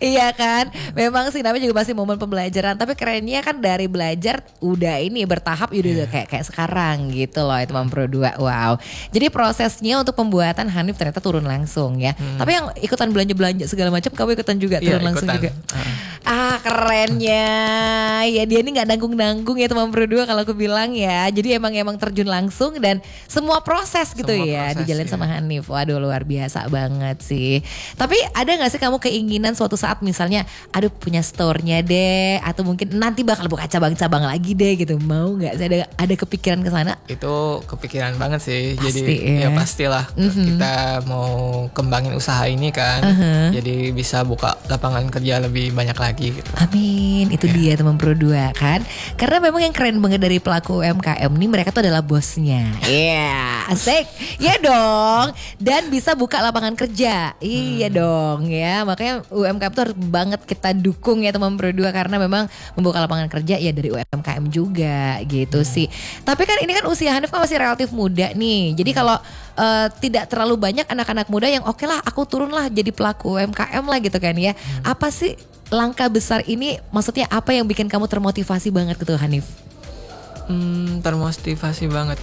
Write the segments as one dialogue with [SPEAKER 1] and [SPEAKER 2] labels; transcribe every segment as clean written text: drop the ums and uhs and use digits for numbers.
[SPEAKER 1] Iya kan, memang sih namanya juga masih momen pembelajaran. Tapi kerennya kan dari belajar udah ini bertahap udah kayak sekarang gitu loh Teman Pro 2. Wow. Jadi prosesnya untuk pembuatan Hanif ternyata turun langsung ya. Tapi yang ikutan belanja segala macam kamu ikutan juga turun langsung juga. Kerennya. Ya dia ini nggak nanggung-nanggung ya Teman Pro 2 kalau aku bilang ya. Jadi emang terjun langsung dan semua proses gitu dijalin sama Hanif. Waduh luar biasa banget sih. Tapi ada gak sih kamu keinginan suatu saat misalnya aduh punya store-nya deh, atau mungkin nanti bakal buka cabang-cabang lagi deh gitu, mau gak sih ada kepikiran ke sana?
[SPEAKER 2] Itu kepikiran banget sih.
[SPEAKER 1] Pasti,
[SPEAKER 2] jadi ya pastilah kita mau kembangin usaha ini kan. Jadi bisa buka lapangan kerja lebih banyak lagi gitu.
[SPEAKER 1] Amin. Itu dia Teman Pro 2 kan. Karena memang yang keren banget dari pelaku UMKM nih, mereka tuh adalah bosnya. Asik. Ya dong. Dan bisa buka lapangan kerja. Iya dong ya. Makanya UMKM tuh harus banget kita dukung ya Teman Pro 2, karena memang membuka lapangan kerja ya dari UMKM juga gitu sih. Tapi kan ini kan usia Hanif kan masih relatif muda nih. Jadi kalau tidak terlalu banyak anak-anak muda yang oke lah aku turun lah jadi pelaku UMKM lah gitu kan ya. Apa sih langkah besar ini, maksudnya apa yang bikin kamu termotivasi banget gitu Hanif?
[SPEAKER 2] Termotivasi banget.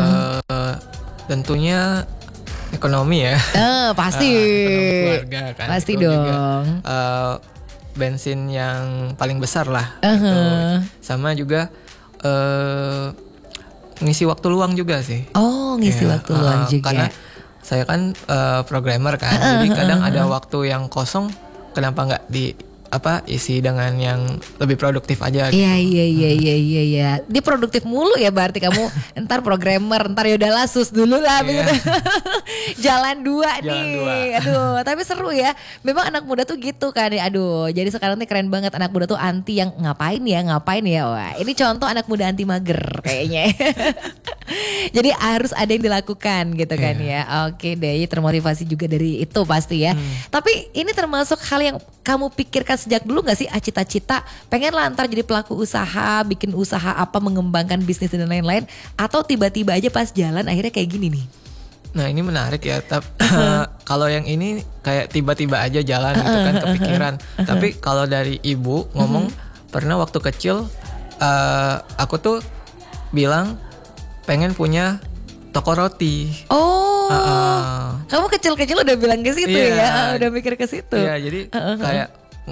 [SPEAKER 2] Tentunya ekonomi ya.
[SPEAKER 1] Pasti.
[SPEAKER 2] Ekonomi keluarga kan.
[SPEAKER 1] Pasti
[SPEAKER 2] itu
[SPEAKER 1] dong.
[SPEAKER 2] Juga, bensin yang paling besar lah. Gitu. Sama juga ngisi waktu luang juga sih.
[SPEAKER 1] Oh, ngisi waktu luang juga.
[SPEAKER 2] Karena saya kan programmer kan. Jadi kadang ada waktu yang kosong, kenapa nggak isi dengan yang lebih produktif aja gitu.
[SPEAKER 1] Iya. Dia produktif mulu ya berarti kamu. Ntar programmer, ntar yaudahlah sus dulu lah begitu. Jalan dua nih. Aduh, tapi seru ya. Memang anak muda tuh gitu kan. Aduh, jadi sekarang nih keren banget anak muda tuh anti yang ngapain ya. Wah, ini contoh anak muda anti mager kayaknya. Jadi harus ada yang dilakukan gitu kan ya. Oke deh, termotivasi juga dari itu pasti ya. Tapi ini termasuk hal yang kamu pikirkan sejak dulu gak sih? Cita-cita pengen lah ntar jadi pelaku usaha, bikin usaha apa, mengembangkan bisnis dan lain-lain, atau tiba-tiba aja pas jalan akhirnya kayak gini nih?
[SPEAKER 2] Nah ini menarik ya. Kalau yang ini kayak tiba-tiba aja jalan gitu kan, kepikiran. Tapi kalau dari ibu ngomong, pernah waktu kecil aku tuh bilang pengen punya toko roti.
[SPEAKER 1] Kamu kecil-kecil udah bilang ke situ ya, udah mikir ke situ.
[SPEAKER 2] Iya, jadi kayak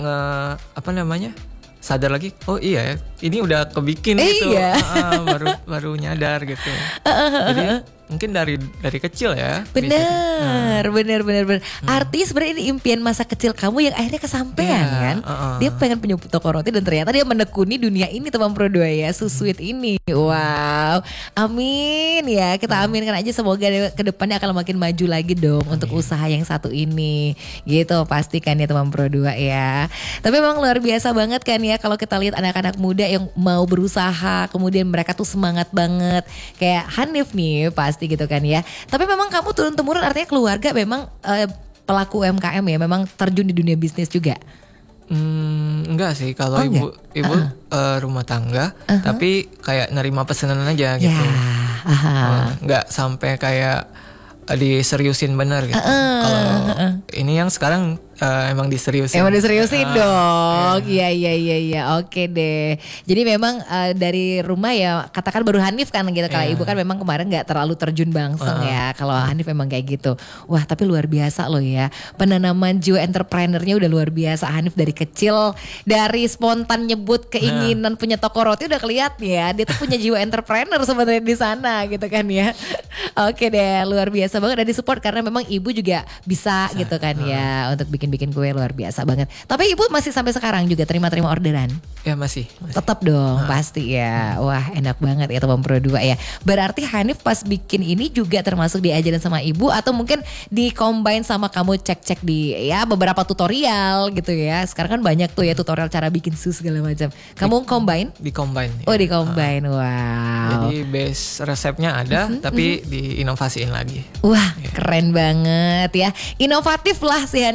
[SPEAKER 2] sadar lagi, oh iya ya, ini udah kebikin gitu. Baru nyadar gitu. Jadi mungkin dari kecil ya.
[SPEAKER 1] Bener. Artinya sebenarnya ini impian masa kecil kamu yang akhirnya kesampaian kan. Dia pengen punya toko roti dan ternyata dia menekuni dunia ini Teman Pro 2 ya, sweet ini. Wow, amin ya, kita aminkan aja, semoga kedepannya akan makin maju lagi dong untuk usaha yang satu ini. Gitu pastikan ya Teman Pro 2 ya. Tapi memang luar biasa banget kan ya kalau kita lihat anak-anak muda yang mau berusaha, kemudian mereka tuh semangat banget. Kayak Hanif nih pasti gitu kan ya. Tapi memang kamu turun-temurun artinya keluarga memang pelaku UMKM ya, memang terjun di dunia bisnis juga.
[SPEAKER 2] Enggak sih, kalau ibu rumah tangga, tapi kayak nerima pesanan aja gitu. Enggak sampai kayak diseriusin bener gitu. Kalau ini yang sekarang emang diseriusin.
[SPEAKER 1] Emang diseriusin dong. Iya. Oke deh. Jadi memang dari rumah ya, katakan baru Hanif kan gitu. Kalau ibu kan memang kemarin gak terlalu terjun langsung ya. Kalau Hanif memang kayak gitu. Wah tapi luar biasa loh ya. Penanaman jiwa entrepreneurnya udah luar biasa. Hanif dari kecil, dari spontan nyebut keinginan punya toko roti udah kelihatan ya. Dia tuh punya jiwa entrepreneur sebenarnya di sana gitu kan ya. Oke deh, luar biasa banget. Dan disupport karena memang ibu juga bisa gitu kan ya, untuk bikin kue, luar biasa banget. Tapi ibu masih sampai sekarang juga terima orderan?
[SPEAKER 2] Ya masih.
[SPEAKER 1] Tetap dong, pasti ya. Wah enak banget ya Teman Pro 2 ya. Berarti Hanif pas bikin ini juga termasuk diajarin sama ibu, atau mungkin di-combine sama kamu cek-cek di ya beberapa tutorial gitu ya. Sekarang kan banyak tuh ya tutorial cara bikin sus segala macam. Kamu combine?
[SPEAKER 2] Di-combine.
[SPEAKER 1] Oh di-combine, wow.
[SPEAKER 2] Jadi base resepnya ada, tapi diinovasiin lagi.
[SPEAKER 1] Wah keren banget ya. Inovatif lah si Hanif ini kalau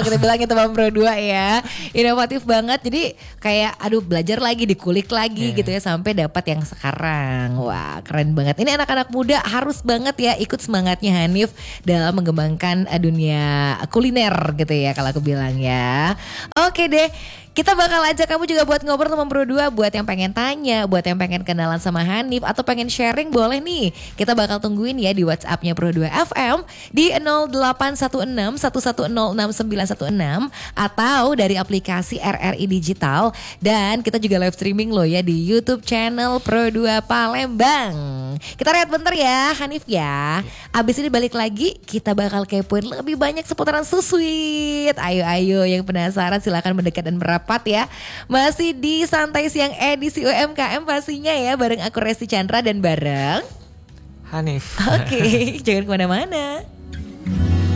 [SPEAKER 1] kalau kita bilang teman Pro 2 ya. Inovatif banget. Jadi kayak aduh belajar lagi, dikulik lagi gitu ya sampai dapat yang sekarang. Wah, keren banget. Ini anak-anak muda harus banget ya ikut semangatnya Hanif dalam mengembangkan dunia kuliner gitu ya kalau aku bilang ya. Oke deh. Kita bakal ajak kamu juga buat ngobrol teman Pro 2, buat yang pengen tanya, buat yang pengen kenalan sama Hanif atau pengen sharing boleh nih. Kita bakal tungguin ya di WhatsApp-nya Pro 2 FM di 0816 1106916 atau dari aplikasi RRI Digital, dan kita juga live streaming loh ya di YouTube channel Pro 2 Palembang. Kita lihat bentar ya Hanif ya. Abis ini balik lagi kita bakal kepoin lebih banyak seputaran Susweet. Ayo yang penasaran silakan mendekat dan merapat ya. Masih di Santai Siang edisi UMKM pastinya ya, bareng aku Resti Chandra dan bareng
[SPEAKER 2] Hanif.
[SPEAKER 1] Oke, jangan kemana-mana.